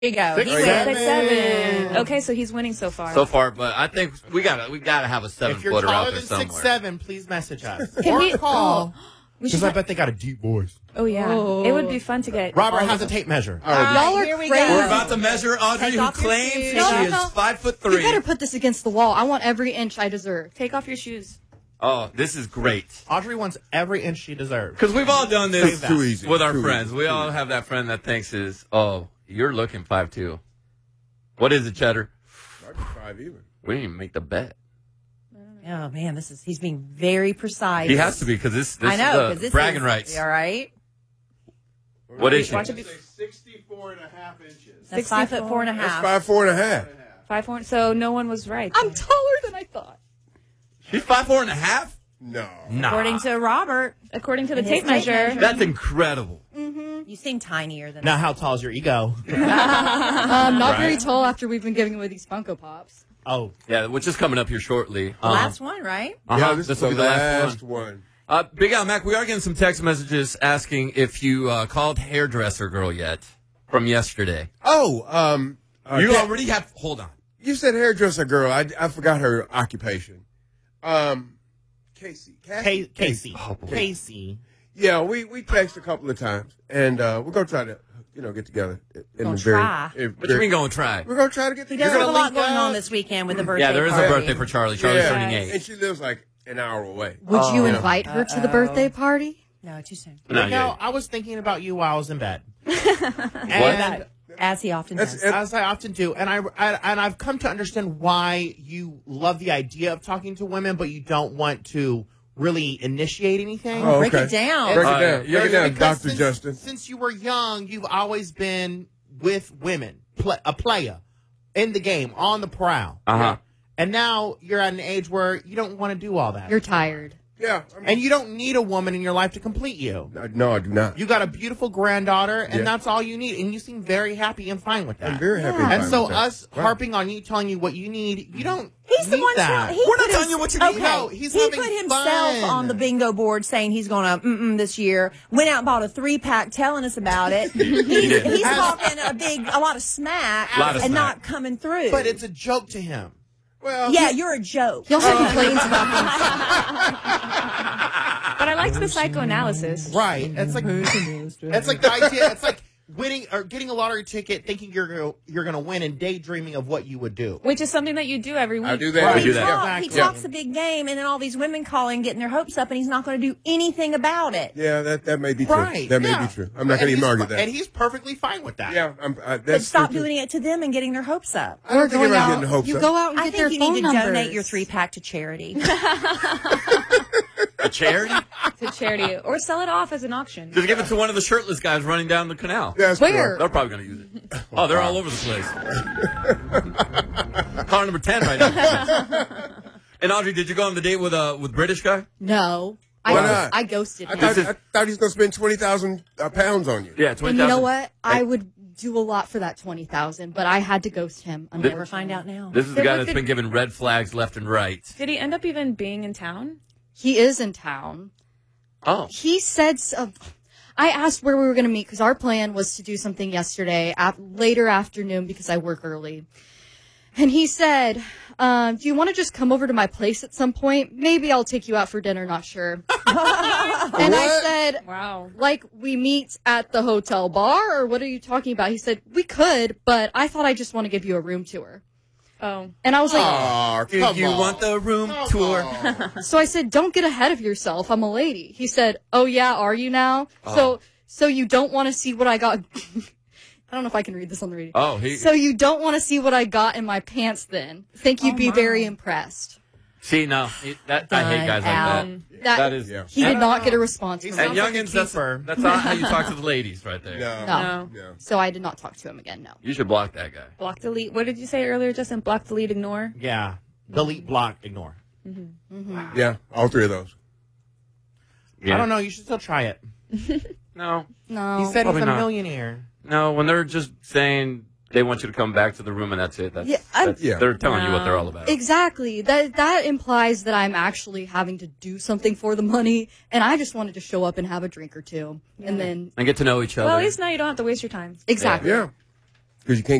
There you go. 6'7". Okay, so he's winning so far. So far, but I think we gotta have a If you're seven-footer out taller there than somewhere. 6'7", please message us. Can or we call. We should Because I bet they got a deep voice. Oh yeah, Oh. it would be fun to get. Robert all has a of them. tape measure. Y'all are here we crazy. go. We're about to measure Audrey, Take who off your claims shoes. she No, is no. 5'3". You better put this against the wall. I want every inch I deserve. Take off your shoes. Oh, this is great. Audrey wants every inch she deserves. Because we've all done this Save that. Too easy. with our Too friends. easy. We all have that friend that thinks you're looking 5'2". What is it, Cheddar? Might be 5 even. We didn't even make the bet. Oh man, he's being very precise. He has to be because this I know, is 'cause this bragging is, rights. All right. What is she? Watch it be 64 and a half inches. That's 5'4.5". That's 5'4" and a half. 5'4". So no one was right. I'm taller than I thought. She's 5'4" and a half? No. Nah. According to Robert, According to the His tape tape measure. measure. That's incredible. you seem tinier than Now, how tall is your ego? Not very tall after we've been giving away these Funko Pops. Oh, Yeah, which is coming up here shortly. the last one, right? Yeah, this is will the be the last last one. one. Big Al Mac, we are getting some text messages asking if you called hairdresser girl yet from yesterday. Oh, You Ca- already have. Hold on. You said hairdresser girl. I forgot her occupation. Casey. Casey. Oh, boy. Casey. Yeah, we texted a couple of times, and we're gonna try to get together. Gonna try. What you mean going to try? We're gonna try to get He together. does have a lot link going up. on this weekend with the birthday Yeah, there is a party. birthday for Charlie. Charlie's turning and 8. she lives like an hour away. Would you Yeah. invite her to the birthday party? No, too soon. Not You know, yet. I was thinking about you while I was in bed. And As he often That's does. it. as I often do, and I've come to understand why you love the idea of talking to women, but you don't want to really initiate anything. Oh, Break okay. it down. Break it down. yeah, Break it down, Because Dr. Justin. Since you were young, you've always been with women, a player in the game, on the prowl. Uh-huh. And now you're at an age where you don't want to do all that. You're tired. Yeah. And you don't need a woman in your life to complete you. No, I do not. You got a beautiful granddaughter, and Yeah. that's all you need. And you seem very happy and fine with that. I'm very happy. And fine so with that. us Right. harping on you, telling you what you need, you don't He's the need one that. trying. We're not telling you what you need. Okay. No, he's he having put himself fun. on the bingo board saying he's going to this year. Went out and bought a 3-pack telling us about it. He's talking a lot of smack Lot of and smack. not coming through. But it's a joke to him. Well, yeah, you're a joke. He also complains about But I liked the psychoanalysis. Right. It's like the idea. It's like winning or getting a lottery ticket, thinking you're going to win, and daydreaming of what you would do. Which is something that you do every week. I do that. Right. We do that. Yeah. He talks a big game, and then all these women calling, getting their hopes up, and he's not going to do anything about it. Yeah, that may be true. Right. That may yeah. be true. I'm not going to even argue that. And he's perfectly fine with that. Yeah, But that's stop true, too. doing it to them and getting their hopes up. I don't think going everybody's out. getting the hopes You up. go out and I get their think you phone need to numbers. donate your 3-pack to charity. A charity? To charity. Or sell it off as an auction. Just give it to one of the shirtless guys running down the canal. That's Where? correct. They're probably going to use it. Oh, they're all over the place. Car number 10 right now. And Audrey, did you go on the date with British guy? No. Why not? I ghosted I him. thought, This is- I thought he was going to spend 20,000 pounds on you. Yeah, 20,000. And you know what? I would do a lot for that 20,000, but I had to ghost him. Never find out now. This is the Then guy what that's did- been given red flags left and right. Did he end up even being in town? He is in town. Oh. He said, I asked where we were going to meet because our plan was to do something yesterday, later afternoon because I work early. And he said, do you want to just come over to my place at some point? Maybe I'll take you out for dinner, not sure. And I said, Wow. like, we meet at the hotel bar, or what are you talking about? He said, we could, but I thought I just want to give you a room tour. Oh. And I was like, Oh, Do come you on. want the room tour? so I said, don't get ahead of yourself. I'm a lady. He said, oh yeah, are you now? So you don't want to see what I got? I don't know if I can read this on the radio. Oh, he. So you don't want to see what I got in my pants then? Think you'd be very impressed. See, no. I hate guys like Out. that. That is. Yeah. He did not get a response He from And me. sounds like a youngins, keeper. that's not how you talk to the ladies right there. No. No. No. So I did not talk to him again, no. You should block that guy. Block, delete. What did you say earlier, Justin? Block, delete, ignore? Yeah. Delete, block, ignore. Yeah, all three of those. Yeah. I don't know. You should still try it. No. No. He said he's Probably a not. millionaire. No, when they're just saying they want you to come back to the room and that's it. Yeah, They're telling you what they're all about. Exactly. That implies that I'm actually having to do something for the money, and I just wanted to show up and have a drink or two. And then, And get to know each other. Well, at least now you don't have to waste your time. exactly. Yeah. because you can't